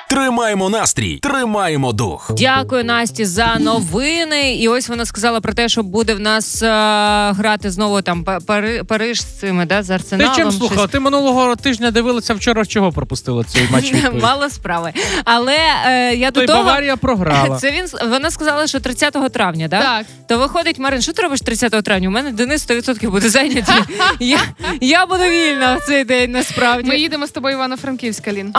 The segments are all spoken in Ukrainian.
Тримаємо настрій, тримаємо дух. Дякую Насті за новини. І ось вона сказала про те, що буде в нас грати знову там Париж з цими, да, з Арсеналом. Ти чим слухала? Ти минулого тижня дивилася вчора, чого пропустила цей матч відповідь? Мало справи. Але я до То й того... Баварія програла. Вона сказала, що 30 травня, да? Так. То виходить, Марин, що ти робиш 30 травня? У мене Денис 100% буде зайнятий. Я буду вільна в цей день, насправді. Ми їдемо з тобою в Івано-Франківська, Лін.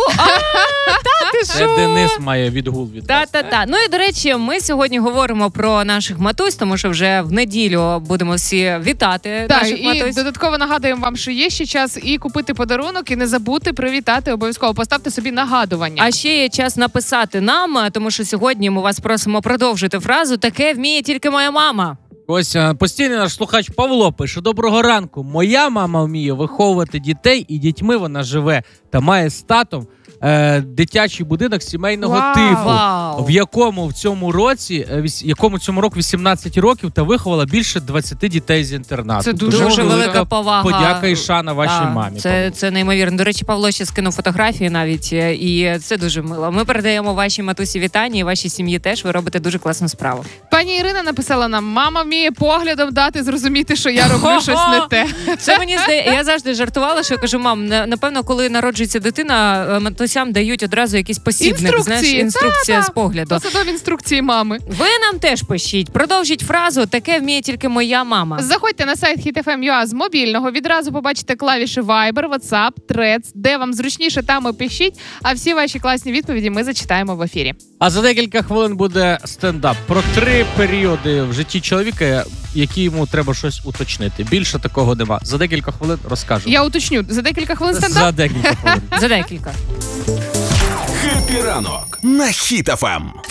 Ти Це що? Денис має відгул від вас. Та. Ну і, до речі, ми сьогодні говоримо про наших матусь, тому що вже в неділю будемо всі вітати Так, наших і матусь. додатково нагадуємо вам, що є ще час і купити подарунок, і не забути привітати обов'язково. Поставте собі нагадування. А ще є час написати нам, тому що сьогодні ми вас просимо продовжити фразу «Таке вміє тільки моя мама». Ось постійний наш слухач Павло пише: доброго ранку. Моя мама вміє виховувати дітей, і дітьми вона живе та має з татом дитячий будинок сімейного Вау! типу, Вау! в якому цьому року 18 років та виховала більше 20 дітей з інтернату. Це дуже велика повага. Подяка і шана вашій мамі. Це неймовірно. До речі, Павло ще скинув фотографії навіть, і це дуже мило. Ми передаємо вашій матусі вітання і вашій сім'ї теж. Ви робите дуже класну справу. Пані Ірина написала нам: мама вміє поглядом дати зрозуміти, що я роблю щось не те. Це мені здається, я завжди жартувала, що я кажу: мам, напевно, коли народжується дитина, матусям дають одразу якийсь посібник, знаєш, інструкція з погляду. Посадові інструкції мами. Ви нам теж пишіть. Продовжіть фразу «Таке вміє тільки моя мама». Заходьте на сайт HitFM.ua з мобільного, відразу побачите клавіші Viber, WhatsApp, Threads, де вам зручніше, там і пишіть, а всі ваші класні відповіді ми зачитаємо в ефірі. А за декілька хвилин буде стендап про 3 періоди в житті чоловіка, які йому треба щось уточнити. Більше такого нема. За декілька хвилин розкажемо. Я уточню, за декілька хвилин стендап? За декілька хвилин. За декілька. Хеппі ранок на Хіт FM.